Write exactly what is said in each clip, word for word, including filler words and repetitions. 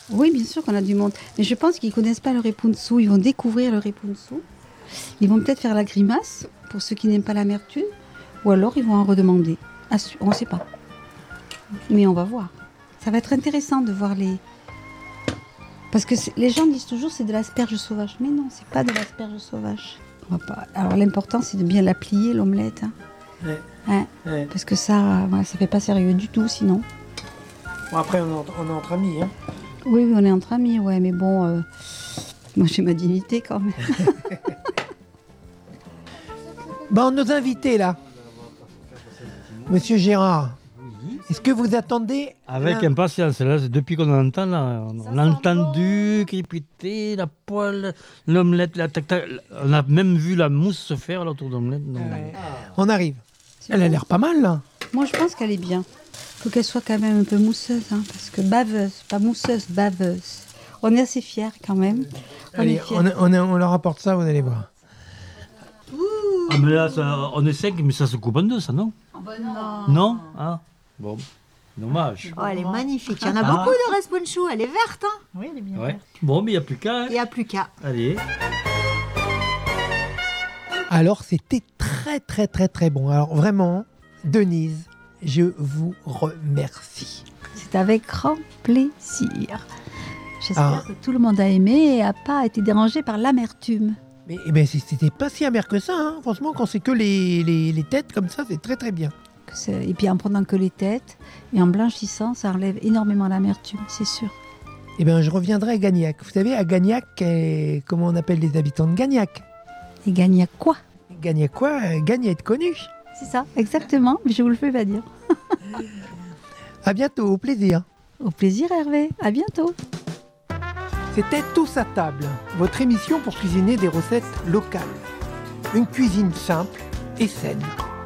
Oui, bien sûr qu'on a du monde. Mais je pense qu'ils ne connaissent pas le repunsu. Ils vont découvrir le repunsu. Ils vont peut-être faire la grimace, pour ceux qui n'aiment pas l'amertume. Ou alors, ils vont en redemander. On ne sait pas. Mais on va voir. Ça va être intéressant de voir les... Parce que les gens disent toujours c'est de l'asperge sauvage. Mais non, c'est pas de l'asperge sauvage. On va pas... Alors, l'important, c'est de bien la plier, l'omelette. Hein. Ouais. Hein Ouais. Parce que ça, ouais, ça fait pas sérieux du tout, sinon. Bon, après, on est entre, on est entre amis. Hein. Oui, oui, on est entre amis, ouais, mais bon, euh, moi j'ai ma dignité quand même. Bon, nos invités là. Monsieur Gérard, est-ce que vous attendez Avec un... impatience, là, c'est depuis qu'on entend, là, on, on a entendu crépiter la poêle, l'omelette, la tac, tac, on a même vu la mousse se faire autour de l'omelette. Ouais. On arrive. Elle a l'air pas mal là. Moi je pense qu'elle est bien. Il faut qu'elle soit quand même un peu mousseuse, hein, parce que baveuse, pas mousseuse, baveuse. On est assez fiers quand même. On Allez, est fiers. on, on, on leur apporte ça, vous allez voir. Ah, mais là, ça, on est cinq, mais ça se coupe en deux, ça, non? Non. Non? Ah, bon, dommage. Oh, elle est magnifique. Il y en a Ah. beaucoup de responchou. Elle est verte, hein? Oui, elle est bien. Ouais. Bon, mais il n'y a plus qu'à. hein. Il n'y a plus qu'à. Allez. Alors, c'était très, très, très, très bon. Alors, vraiment, Denise, je vous remercie. C'est avec grand plaisir. J'espère Ah. que tout le monde a aimé et n'a pas été dérangé par l'amertume. Mais, mais c'était pas si amer que ça, hein. Franchement, quand c'est que les, les, les têtes comme ça, c'est très, très bien. Que c'est- Et puis en prenant que les têtes et en blanchissant, ça enlève énormément l'amertume, c'est sûr. Eh bien, je reviendrai à Gagnac. Vous savez, à Gagnac, eh, comment on appelle les habitants de Gagnac? Et gagne à quoi? Gagnac quoi? euh, Gagne à être connu. C'est ça, exactement, mais je vous le fais pas dire. À bientôt, au plaisir. Au plaisir Hervé, à bientôt. C'était Tous à table, votre émission pour cuisiner des recettes locales. Une cuisine simple et saine.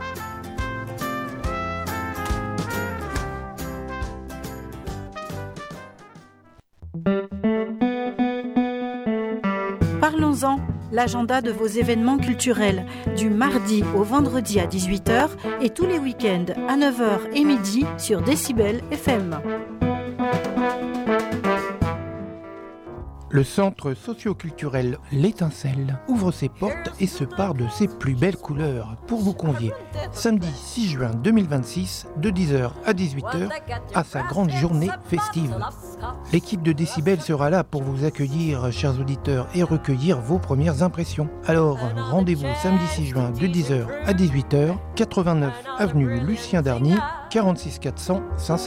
Parlons-en, l'agenda de vos événements culturels, du mardi au vendredi à dix-huit heures et tous les week-ends à neuf heures et midi sur Décibel F M. Le centre socio-culturel L'Étincelle ouvre ses portes et se pare de ses plus belles couleurs pour vous convier samedi six juin deux mille vingt-six de dix heures à dix-huit heures à sa grande journée festive. L'équipe de Décibel sera là pour vous accueillir, chers auditeurs, et recueillir vos premières impressions. Alors, rendez-vous samedi six juin de dix heures à dix-huit heures, quatre-vingt-neuf avenue Lucien Darny, quarante-six quatre cents Saint-Cyr.